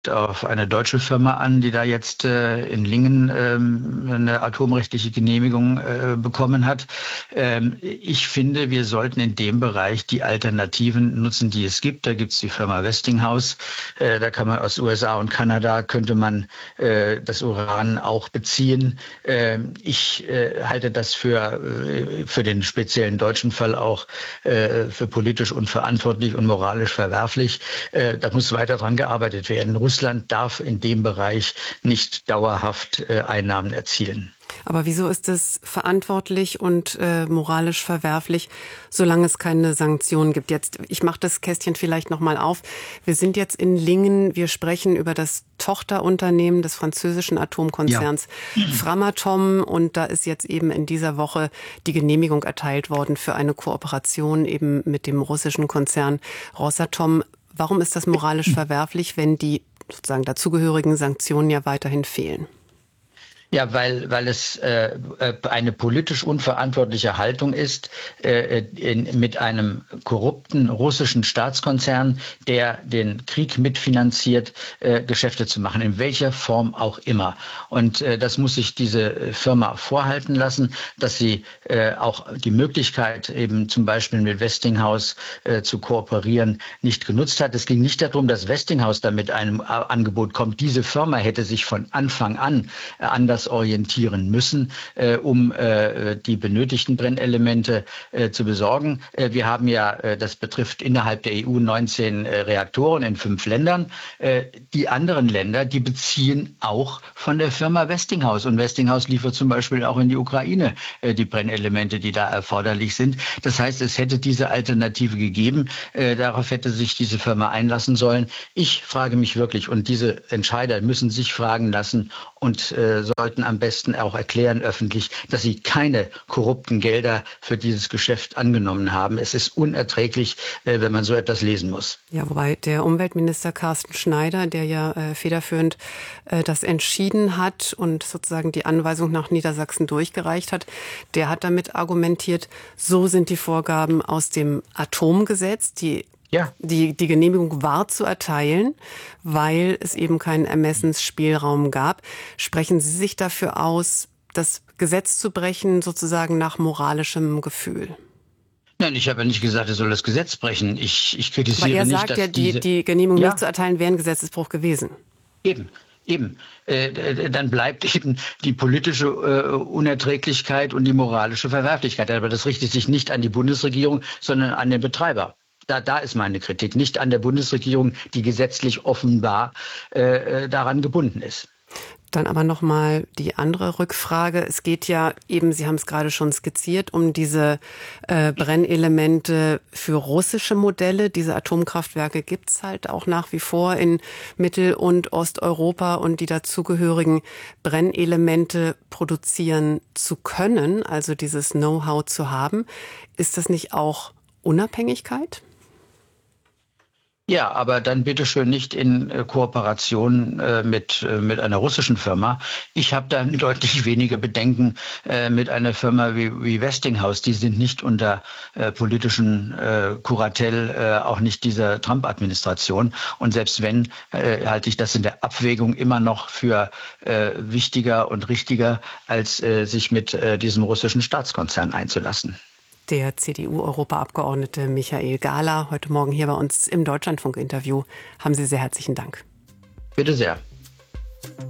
auf eine deutsche Firma an, die da jetzt in Lingen eine atomrechtliche Genehmigung bekommen hat. Ich finde, wir sollten in dem Bereich die Alternativen nutzen, die es gibt. Da gibt es die Firma Westinghouse. Da kann man aus USA und Kanada könnte man das Uran auch beziehen. Ich halte das für den speziellen deutschen Fall auch für politisch unverantwortlich und moralisch verwerflich. Da muss weiter dran gearbeitet werden. Russland darf in dem Bereich nicht dauerhaft Einnahmen erzielen. Aber wieso ist es verantwortlich und moralisch verwerflich, solange es keine Sanktionen gibt? Jetzt, ich mache das Kästchen vielleicht noch mal auf. Wir sind jetzt in Lingen. Wir sprechen über das Tochterunternehmen des französischen Atomkonzerns Framatome. Und da ist jetzt eben in dieser Woche die Genehmigung erteilt worden für eine Kooperation eben mit dem russischen Konzern Rosatom. Warum ist das moralisch verwerflich, wenn die sozusagen dazugehörigen Sanktionen ja weiterhin fehlen? Ja, weil es eine politisch unverantwortliche Haltung ist, mit einem korrupten russischen Staatskonzern, der den Krieg mitfinanziert, Geschäfte zu machen, in welcher Form auch immer. Und das muss sich diese Firma vorhalten lassen, dass sie auch die Möglichkeit, eben zum Beispiel mit Westinghouse zu kooperieren, nicht genutzt hat. Es ging nicht darum, dass Westinghouse da mit einem Angebot kommt. Diese Firma hätte sich von Anfang an anders orientieren müssen, um die benötigten Brennelemente zu besorgen. Wir haben ja, das betrifft innerhalb der EU 19 Reaktoren in 5 Ländern. Die anderen Länder, die beziehen auch von der Firma Westinghouse. Und Westinghouse liefert zum Beispiel auch in die Ukraine die Brennelemente, die da erforderlich sind. Das heißt, es hätte diese Alternative gegeben. Darauf hätte sich diese Firma einlassen sollen. Ich frage mich wirklich, und diese Entscheider müssen sich fragen lassen und sollten am besten auch erklären öffentlich, dass sie keine korrupten Gelder für dieses Geschäft angenommen haben. Es ist unerträglich, wenn man so etwas lesen muss. Ja, wobei der Umweltminister Carsten Schneider, der ja federführend das entschieden hat und sozusagen die Anweisung nach Niedersachsen durchgereicht hat, der hat damit argumentiert, so sind die Vorgaben aus dem Atomgesetz, die Genehmigung war zu erteilen, weil es eben keinen Ermessensspielraum gab. Sprechen Sie sich dafür aus, das Gesetz zu brechen, sozusagen nach moralischem Gefühl? Nein, ich habe ja nicht gesagt, er soll das Gesetz brechen. Ich kritisiere nicht, dass aber er sagt ja, die Genehmigung nicht zu erteilen, wäre ein Gesetzesbruch gewesen. Eben. Dann bleibt eben die politische Unerträglichkeit und die moralische Verwerflichkeit. Aber das richtet sich nicht an die Bundesregierung, sondern an den Betreiber. Da ist meine Kritik, nicht an der Bundesregierung, die gesetzlich offenbar daran gebunden ist. Dann aber nochmal die andere Rückfrage. Es geht ja eben, Sie haben es gerade schon skizziert, um diese Brennelemente für russische Modelle. Diese Atomkraftwerke gibt's halt auch nach wie vor in Mittel- und Osteuropa und die dazugehörigen Brennelemente produzieren zu können, also dieses Know-how zu haben. Ist das nicht auch Unabhängigkeit? Ja, aber dann bitteschön nicht in Kooperation mit einer russischen Firma. Ich habe da deutlich weniger Bedenken mit einer Firma wie Westinghouse. Die sind nicht unter politischen Kuratell, auch nicht dieser Trump-Administration. Und selbst wenn, halte ich das in der Abwägung immer noch für wichtiger und richtiger, als sich mit diesem russischen Staatskonzern einzulassen. Der CDU-Europaabgeordnete Michael Gahler, heute Morgen hier bei uns im Deutschlandfunk-Interview. Haben Sie sehr herzlichen Dank. Bitte sehr.